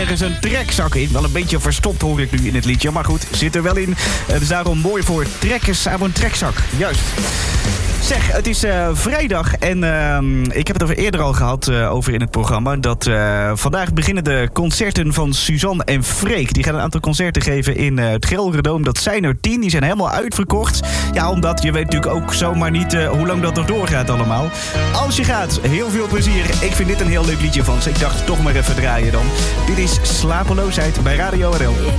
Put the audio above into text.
ergens een trekzak in. Wel een beetje verstopt hoor ik nu in het liedje. Maar goed, zit er wel in. Dus daarom mooi voor trekkers aan een trekzak. Juist. Zeg, het is vrijdag en ik heb het er eerder al gehad over in het programma. Dat vandaag beginnen de concerten van Suzanne en Freek. Die gaan een aantal concerten geven in het Gelredome. Dat zijn er 10, die zijn helemaal uitverkocht. Ja, omdat je weet natuurlijk ook zomaar niet hoe lang dat nog doorgaat allemaal. Als je gaat, heel veel plezier. Ik vind dit een heel leuk liedje van ze. Ik dacht toch maar even draaien dan. Dit is Slapeloosheid bij Radio RL.